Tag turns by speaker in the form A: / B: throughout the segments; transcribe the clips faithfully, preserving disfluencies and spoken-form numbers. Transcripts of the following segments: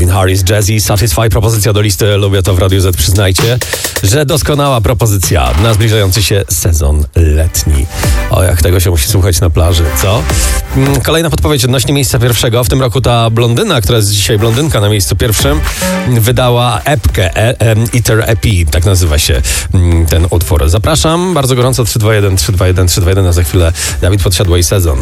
A: Calvin Harris, Jazzy, Satisfy. Propozycja do listy Lubię to w Radiu Z. Przyznajcie, że doskonała propozycja na zbliżający się sezon letni. O, jak tego się musi słuchać na plaży, co? Kolejna podpowiedź odnośnie miejsca pierwszego. W tym roku ta blondyna, która jest dzisiaj blondynka na miejscu pierwszym, wydała epkę, e, e, Eater E P, tak nazywa się ten utwór. Zapraszam bardzo gorąco, trzy dwa jeden, trzy dwa jeden, trzy dwa jeden, a za chwilę Dawid Podsiadło i sezon.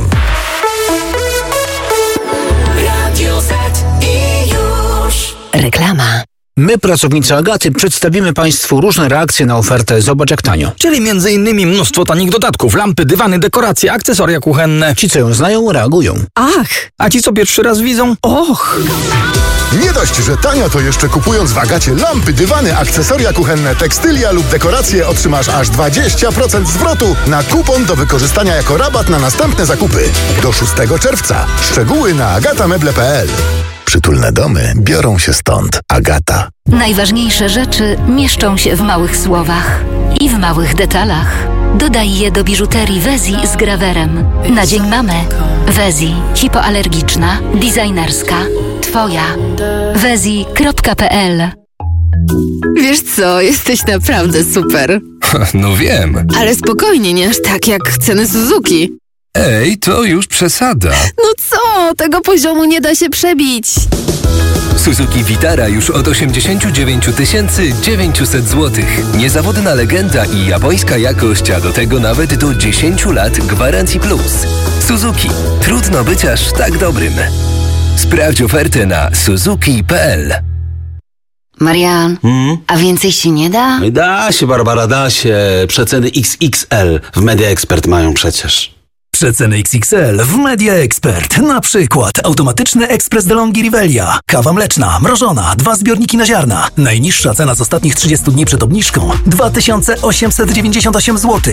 B: Radio Z i już reklama.
C: My, pracownicy Agaty, przedstawimy Państwu różne reakcje na ofertę Zobacz jak tanio.
D: Czyli między innymi mnóstwo tanich dodatków, lampy, dywany, dekoracje, akcesoria kuchenne.
C: Ci, co ją znają, reagują.
D: Ach, a ci, co pierwszy raz widzą? Och!
E: Nie dość, że tanio, to jeszcze kupując w Agacie lampy, dywany, akcesoria kuchenne, tekstylia lub dekoracje otrzymasz aż dwadzieścia procent zwrotu na kupon do wykorzystania jako rabat na następne zakupy. Do szóstego czerwca. Szczegóły na agatameble kropka p l. Przytulne domy biorą się stąd. Agata.
F: Najważniejsze rzeczy mieszczą się w małych słowach i w małych detalach. Dodaj je do biżuterii Wezzi z grawerem. Na Dzień Mamy. Wezzi. Hipoalergiczna, designerska, twoja. Wezzi kropka p l.
G: Wiesz co, jesteś naprawdę super.
H: No wiem.
G: Ale spokojnie, nie aż tak jak ceny Suzuki.
H: Ej, to już przesada.
G: No co? Tego poziomu nie da się przebić.
H: Suzuki Vitara już od osiemdziesiąt dziewięć tysięcy dziewięćset złotych. Niezawodna legenda i japońska jakość, a do tego nawet do dziesięć lat gwarancji plus. Suzuki. Trudno być aż tak dobrym. Sprawdź ofertę na suzuki kropka p l.
I: Marian,
J: Hmm?
I: a więcej się nie da?
J: Da się, Barbara, da się. Przeceny X X L w Media Expert mają przecież.
K: Przeceny X X L w Media Expert. Na przykład automatyczny ekspres DeLonghi Rivelia. Kawa mleczna, mrożona, dwa zbiorniki na ziarna. Najniższa cena z ostatnich trzydziestu dni przed obniżką dwa tysiące osiemset dziewięćdziesiąt osiem złotych.